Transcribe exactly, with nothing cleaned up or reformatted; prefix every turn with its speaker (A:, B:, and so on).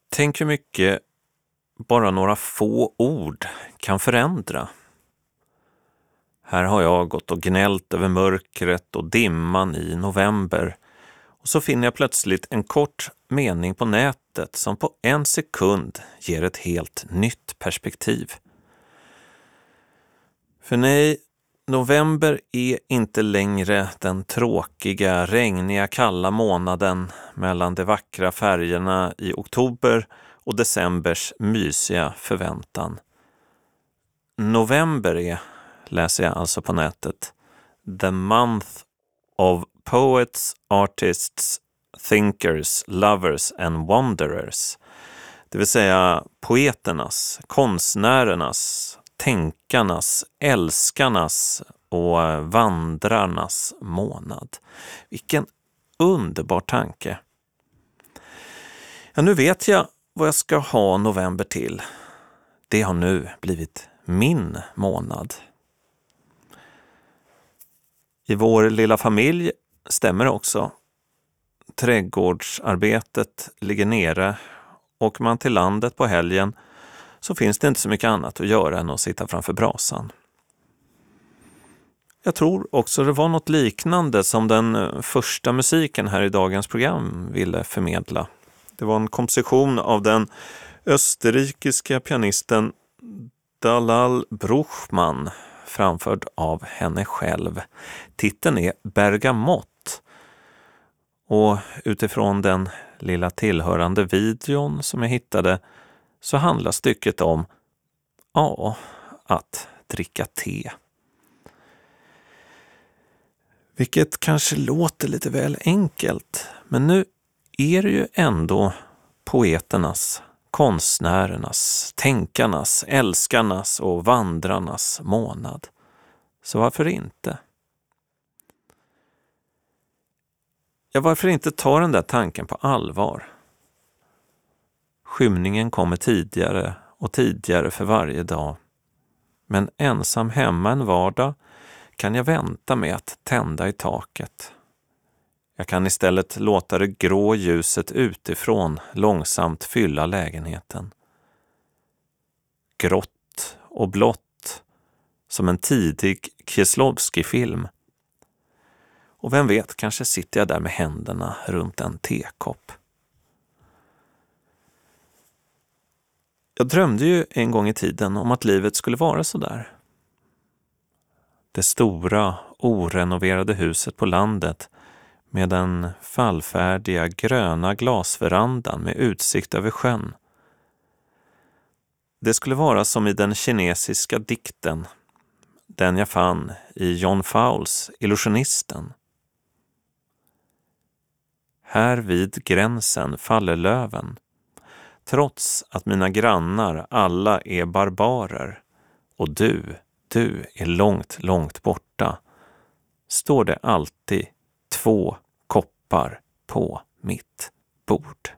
A: Tänk hur mycket bara några få ord kan förändra. Här har jag gått och gnällt över mörkret och dimman i november. Och så finner jag plötsligt en kort mening på nätet som på en sekund ger ett helt nytt perspektiv. För nej, november är inte längre den tråkiga, regniga, kalla månaden mellan de vackra färgerna i oktober och decembers mysiga förväntan. November är, läser jag alltså på nätet, the month of poets, artists, thinkers, lovers and wanderers. Det vill säga poeternas, konstnärernas, tänkarnas, älskarnas och vandrarnas månad. Vilken underbar tanke. Ja, nu vet jag vad jag ska ha november till. Det har nu blivit min månad. I vår lilla familj stämmer också. Trädgårdsarbetet ligger nere. Åker man till landet på helgen så finns det inte så mycket annat att göra än att sitta framför brasan. Jag tror också det var något liknande som den första musiken här i dagens program ville förmedla. Det var en komposition av den österrikiska pianisten Dalal Bruchmann, framförd av henne själv. Titeln är Bergamott. Och utifrån den lilla tillhörande videon som jag hittade så handlar stycket om ja, att dricka te. Vilket kanske låter lite väl enkelt, men nu är det ju ändå poeternas, konstnärernas, tänkarnas, älskarnas och vandrarnas månad. Så varför inte? Ja, varför inte ta den där tanken på allvar? Skymningen kommer tidigare och tidigare för varje dag. Men ensam hemma en vardag kan jag vänta med att tända i taket. Jag kan istället låta det grå ljuset utifrån långsamt fylla lägenheten. Grått och blått som en tidig Kieslowski-film. Och vem vet, kanske sitter jag där med händerna runt en tekopp. Jag drömde ju en gång i tiden om att livet skulle vara så där. Det stora, orenoverade huset på landet med den fallfärdiga gröna glasverandan med utsikt över sjön. Det skulle vara som i den kinesiska dikten, den jag fann i John Fowles Illusionisten. Här vid gränsen faller löven, trots att mina grannar alla är barbarer och du, du är långt, långt borta, står det alltid två koppar på mitt bord.